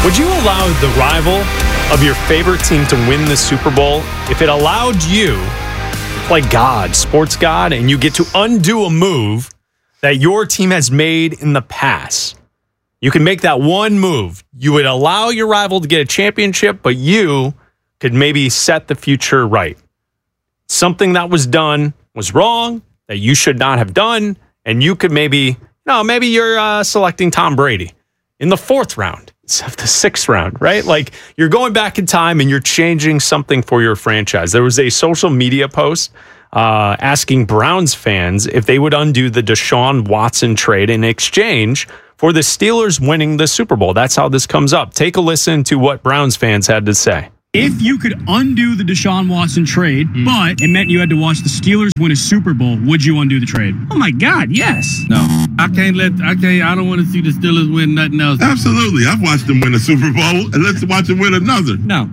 Would you allow the rival of your favorite team to win the Super Bowl if it allowed you to play God, sports God, and you get to undo a move that your team has made in the past? You can make that one move. You would allow your rival to get a championship, but you could maybe set the future right. Something that was done was wrong, that you should not have done, and you could maybe you're selecting Tom Brady in the 4th round. Of the 6th round, right? Like you're going back in time and you're changing something for your franchise. There was a social media post asking Browns fans if they would undo the Deshaun Watson trade in exchange for the Steelers winning the Super Bowl. That's how this comes up. Take a listen to what Browns fans had to say. If you could undo the Deshaun Watson trade, but it meant you had to watch the Steelers win a Super Bowl, would you undo the trade? Oh my God, yes. No. I don't want to see the Steelers win nothing else. Absolutely. I've watched them win a Super Bowl, and let's watch them win another. No.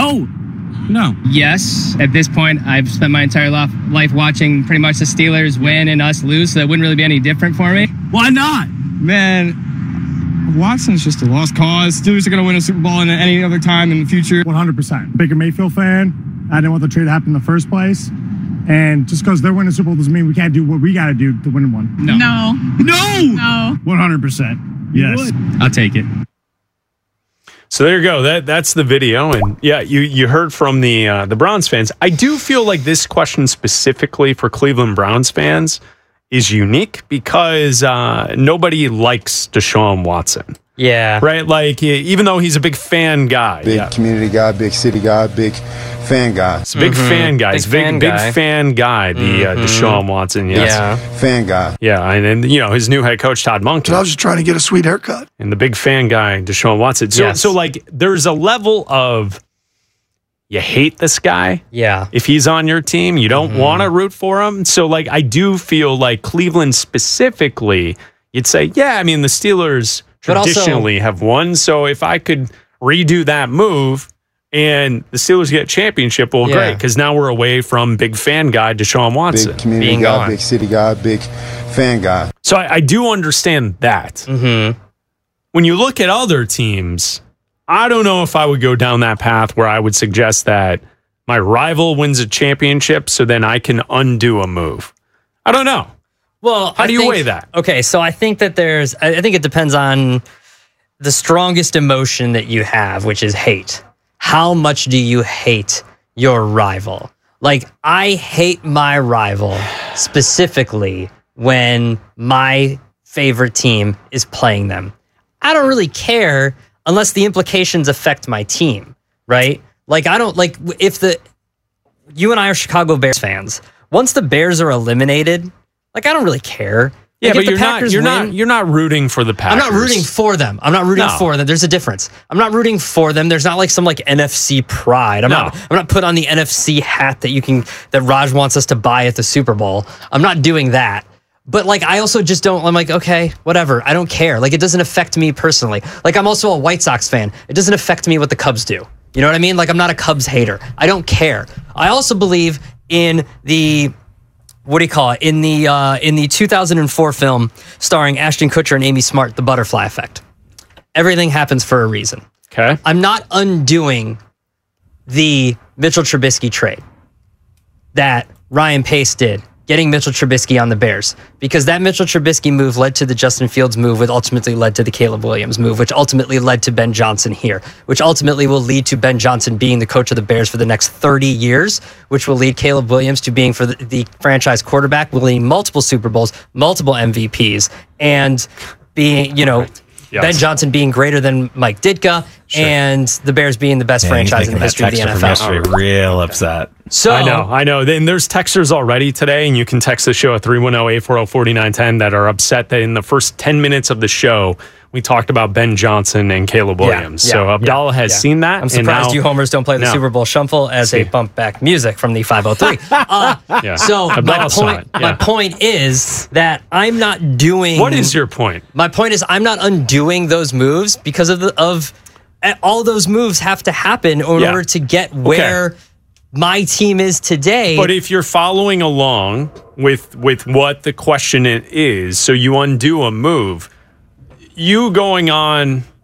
Yes. At this point, I've spent my entire life watching pretty much the Steelers win and us lose, so that wouldn't really be any different for me. Why not? Man, Watson's just a lost cause. Steelers are going to win a Super Bowl in any other time in the future. 100%. Baker Mayfield fan. I didn't want the trade to happen in the first place. And just because they're winning a Super Bowl doesn't mean we can't do what we got to do to win one. No. 100%. Yes. I'll take it. So there you go. That's the video. And yeah, you heard from the Browns fans. I do feel like this question specifically for Cleveland Browns fans is unique because nobody likes Deshaun Watson. Yeah. Right? Like, even though he's a big fan guy. Big community guy, big city guy, big fan guy. It's a big fan guy. He's big fan guy, the Deshaun Watson. Yes. Yeah. Fan guy. Yeah. And his new head coach, Todd Monken. I was just trying to get a sweet haircut. And the big fan guy, Deshaun Watson. So like, there's a level of you hate this guy. Yeah. If he's on your team, you don't want to root for him. So, like, I do feel like Cleveland specifically, you'd say, yeah, I mean, the Steelers traditionally have won. So if I could redo that move and the Steelers get a championship, well, great, because now we're away from big fan guy Deshaun Watson. Big community guy, big city guy, big fan guy. So I do understand that. When you look at other teams, I don't know if I would go down that path where I would suggest that my rival wins a championship so then I can undo a move. I don't know. Well, how do you weigh that? Okay, so I think that I think it depends on the strongest emotion that you have, which is hate. How much do you hate your rival? Like, I hate my rival specifically when my favorite team is playing them. I don't really care unless the implications affect my team, right? Like, I don't, like, you and I are Chicago Bears fans. Once the Bears are eliminated, like, I don't really care. Yeah, like, but you're not rooting for the Packers. I'm not rooting for them. I'm not rooting for them. There's a difference. I'm not rooting for them. There's not like some like NFC pride. I'm not put on the NFC hat that Raj wants us to buy at the Super Bowl. I'm not doing that. But like, I also just don't, I'm like, okay, whatever. I don't care. Like, it doesn't affect me personally. Like, I'm also a White Sox fan. It doesn't affect me what the Cubs do. You know what I mean? Like, I'm not a Cubs hater. I don't care. I also believe in the, in the 2004 film starring Ashton Kutcher and Amy Smart, The Butterfly Effect. Everything happens for a reason. Okay. I'm not undoing the Mitchell Trubisky trade that Ryan Pace did, getting Mitchell Trubisky on the Bears, because that Mitchell Trubisky move led to the Justin Fields move, which ultimately led to the Caleb Williams move, which ultimately led to Ben Johnson here, which ultimately will lead to Ben Johnson being the coach of the Bears for the next 30 years, which will lead Caleb Williams to being for the franchise quarterback, will lead multiple Super Bowls, multiple MVPs, and being, Ben Johnson being greater than Mike Ditka, and the Bears being the best franchise in the history of the NFL. Real upset. So I know. Then there's texters already today, and you can text the show at 310-840-4910 that are upset that in the first 10 minutes of the show, we talked about Ben Johnson and Caleb Williams. So Abdallah has seen that. I'm surprised you homers don't play the Super Bowl shuffle as a bump back music from the 503. So my point is that I'm not doing... What is your point? My point is I'm not undoing those moves because of all those moves have to happen in order to get where my team is today. But if you're following along with what the question is, so you undo a move, you going on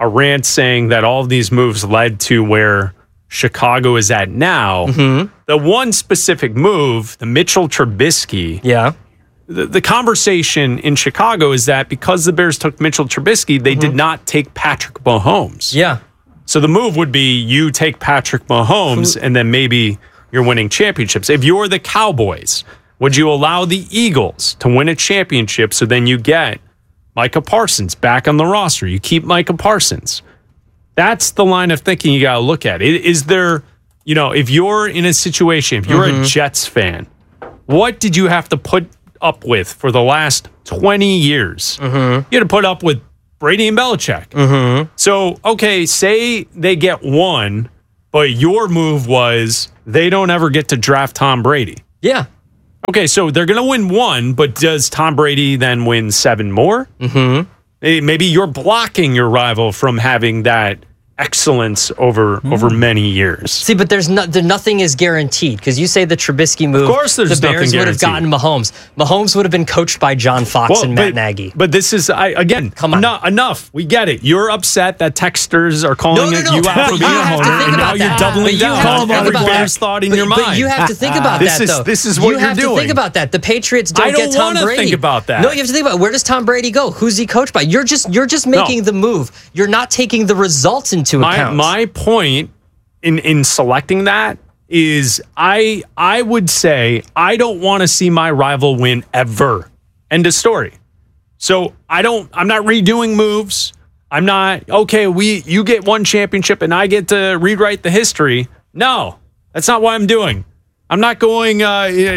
a rant saying that all of these moves led to where Chicago is at now. The one specific move, the Mitchell Trubisky. Yeah. The conversation in Chicago is that because the Bears took Mitchell Trubisky, they did not take Patrick Mahomes. Yeah. So the move would be you take Patrick Mahomes and then maybe you're winning championships. If you're the Cowboys, would you allow the Eagles to win a championship so then you get Micah Parsons back on the roster? You keep Micah Parsons. That's the line of thinking you got to look at. Is there, if you're in a situation, if you're a Jets fan, what did you have to put up with for the last 20 years? You had to put up with Brady and Belichick. So, okay, say they get one, but your move was they don't ever get to draft Tom Brady. Yeah. Okay, so they're going to win one, but does Tom Brady then win 7 more? Maybe you're blocking your rival from having that excellence over many years. See, but nothing is guaranteed because you say the Trubisky move. Of course, there's the Bears would have gotten Mahomes. Mahomes would have been coached by John Fox and Matt Nagy. But this is come on, enough. We get it. You're upset that texters are calling you out for being a homer, and now you're doubling down on every Bears thought in your mind. But you have to think about that, though. This is what you're doing. You have to think about that. The Patriots don't get Tom Brady. I don't want to think about that. No, you have to think about where does Tom Brady go? Who's he coached by? You're just making the move. You're not taking the results into account. My point in selecting that is I would say I don't want to see my rival win ever. End of story. So I'm not redoing moves. I'm not, you get one championship and I get to rewrite the history. No, that's not what I'm doing. I'm not going, you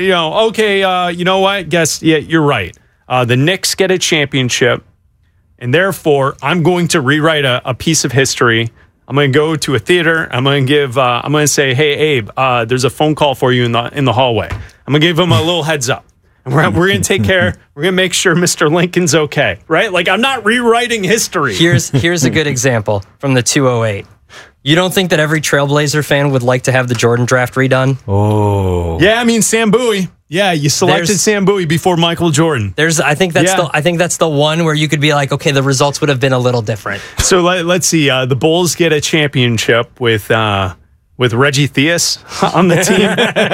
know what? Guess, yeah, you're right. The Knicks get a championship and therefore I'm going to rewrite a piece of history. I'm going to go to a theater. I'm going to say, hey, Abe, there's a phone call for you in the hallway. I'm going to give him a little heads up. And we're going to take care. We're going to make sure Mr. Lincoln's okay, right? Like, I'm not rewriting history. Here's a good example from the 208. You don't think that every Trailblazer fan would like to have the Jordan draft redone? Oh. Yeah, I mean, Sam Bowie. Yeah, you selected Sam Bowie before Michael Jordan. I think that's the one where you could be like, okay, the results would have been a little different. So let's see. The Bulls get a championship with Reggie Theus on the team.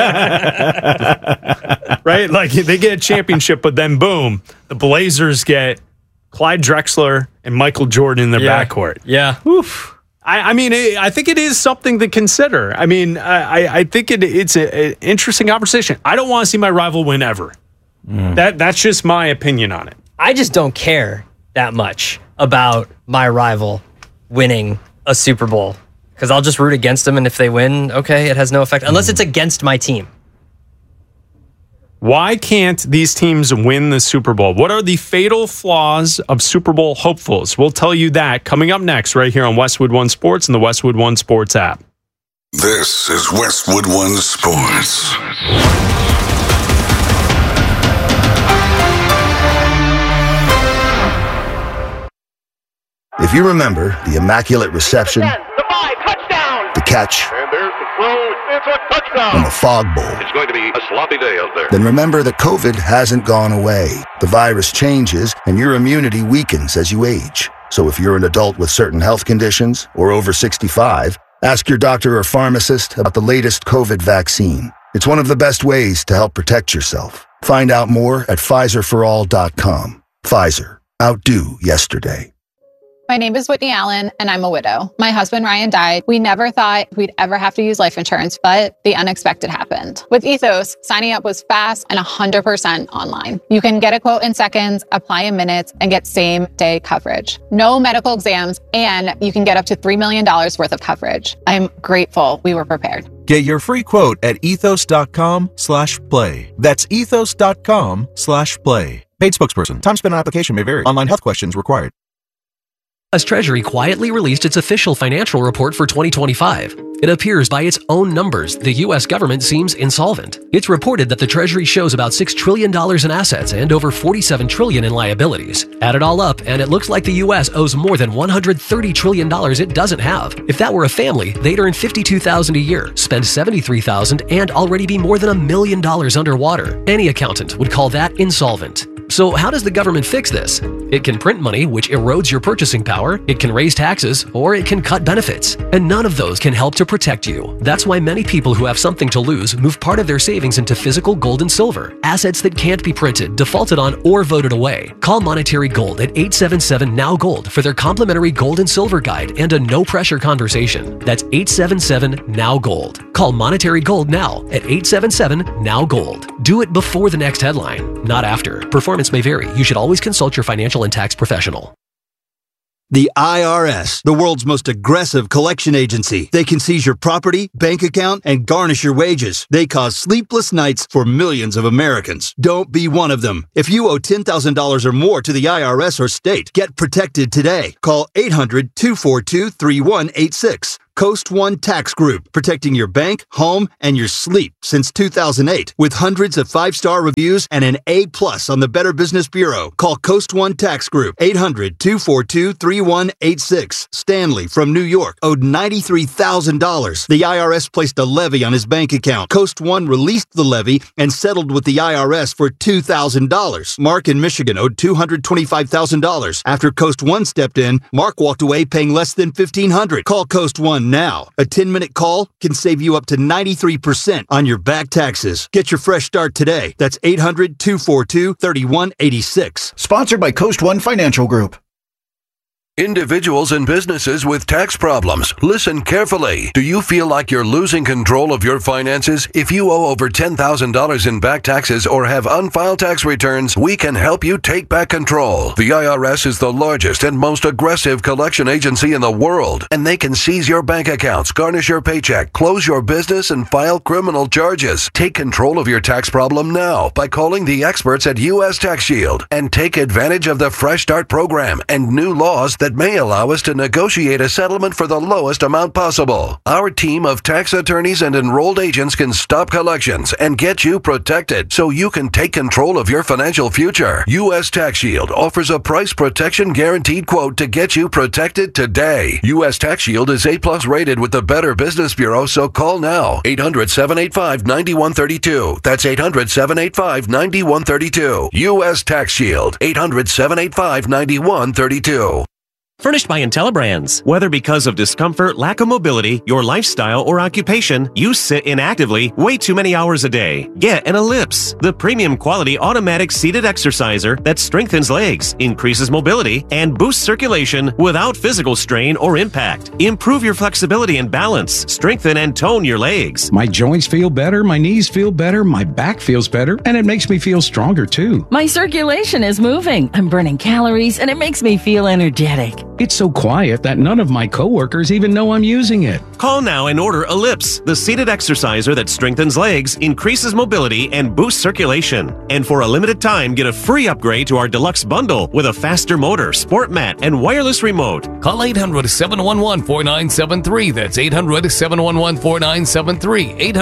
Right? Like they get a championship, but then boom, the Blazers get Clyde Drexler and Michael Jordan in their backcourt. Yeah. Oof. I mean, I think it is something to consider. I mean, I think it's an interesting conversation. I don't want to see my rival win ever. That's just my opinion on it. I just don't care that much about my rival winning a Super Bowl because I'll just root against them, and if they win, okay, it has no effect unless it's against my team. Why can't these teams win the Super Bowl? What are the fatal flaws of Super Bowl hopefuls? We'll tell you that coming up next right here on Westwood One Sports and the Westwood One Sports app. This is Westwood One Sports. If you remember the Immaculate Reception, the catch, and there's the throw, it's a touchdown, and the Fog Bowl, it's going to be a sloppy day out there. Then remember that COVID hasn't gone away. The virus changes, and your immunity weakens as you age. So if you're an adult with certain health conditions or over 65, ask your doctor or pharmacist about the latest COVID vaccine. It's one of the best ways to help protect yourself. Find out more at PfizerForAll.com. Pfizer. Outdo yesterday. My name is Whitney Allen, and I'm a widow. My husband, Ryan, died. We never thought we'd ever have to use life insurance, but the unexpected happened. With Ethos, signing up was fast and 100% online. You can get a quote in seconds, apply in minutes, and get same-day coverage. No medical exams, and you can get up to $3 million worth of coverage. I'm grateful we were prepared. Get your free quote at ethos.com/play. That's ethos.com/play. Paid spokesperson. Time spent on application may vary. Online health questions required. U.S. Treasury quietly released its official financial report for 2025. It appears by its own numbers, the U.S. government seems insolvent. It's reported that the Treasury shows about $6 trillion in assets and over $47 trillion in liabilities. Add it all up, and it looks like the U.S. owes more than $130 trillion it doesn't have. If that were a family, they'd earn $52,000 a year, spend $73,000, and already be more than $1 million underwater. Any accountant would call that insolvent. So how does the government fix this? It can print money, which erodes your purchasing power, it can raise taxes, or it can cut benefits. And none of those can help to protect you. That's why many people who have something to lose move part of their savings into physical gold and silver, assets that can't be printed, defaulted on, or voted away. Call Monetary Gold at 877-NOW-GOLD for their complimentary gold and silver guide and a no-pressure conversation. That's 877-NOW-GOLD. Call Monetary Gold now at 877-NOW-GOLD. Do it before the next headline, not after. Performance may vary. You should always consult your financial and tax professional. The IRS, the world's most aggressive collection agency. They can seize your property, bank account, and garnish your wages. They cause sleepless nights for millions of Americans. Don't be one of them. If you owe $10,000 or more to the IRS or state, get protected today. Call 800-242-3186. Coast One Tax Group, protecting your bank, home, and your sleep since 2008. With hundreds of 5-star reviews and an A+ on the Better Business Bureau. Call Coast One Tax Group, 800-242-3186. Stanley from New York owed $93,000. The IRS placed a levy on his bank account. Coast One released the levy and settled with the IRS for $2,000. Mark in Michigan owed $225,000. After Coast One stepped in, Mark walked away paying less than $1,500. Call Coast One now. A 10-minute call can save you up to 93% on your back taxes. Get your fresh start today. That's 800-242-3186. Sponsored by Coast One Financial Group. Individuals and businesses with tax problems, listen carefully. Do you feel like you're losing control of your finances? If you owe over $10,000 in back taxes or have unfiled tax returns, we can help you take back control. The IRS is the largest and most aggressive collection agency in the world, and they can seize your bank accounts, garnish your paycheck, close your business, and file criminal charges. Take control of your tax problem now by calling the experts at U.S. Tax Shield and take advantage of the Fresh Start program and new laws that may allow us to negotiate a settlement for the lowest amount possible. Our team of tax attorneys and enrolled agents can stop collections and get you protected so you can take control of your financial future. U.S. Tax Shield offers a price protection guaranteed quote to get you protected today. U.S. Tax Shield is A+ rated with the Better Business Bureau, so call now. 800-785-9132. That's 800-785-9132. U.S. Tax Shield. 800-785-9132. Furnished by IntelliBrands. Whether because of discomfort, lack of mobility, your lifestyle, or occupation, you sit inactively way too many hours a day. Get an Ellipse, the premium quality automatic seated exerciser that strengthens legs, increases mobility, and boosts circulation without physical strain or impact. Improve your flexibility and balance, strengthen and tone your legs. My joints feel better, my knees feel better, my back feels better, and it makes me feel stronger too. My circulation is moving. I'm burning calories, and it makes me feel energetic. It's so quiet that none of my coworkers even know I'm using it. Call now and order Ellipse, the seated exerciser that strengthens legs, increases mobility, and boosts circulation. And for a limited time, get a free upgrade to our deluxe bundle with a faster motor, sport mat, and wireless remote. Call 800-711-4973. That's 800-711-4973.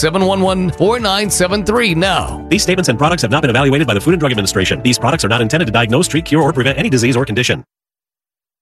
800-711-4973 now. These statements and products have not been evaluated by the Food and Drug Administration. These products are not intended to diagnose, treat, cure, or prevent any disease or condition.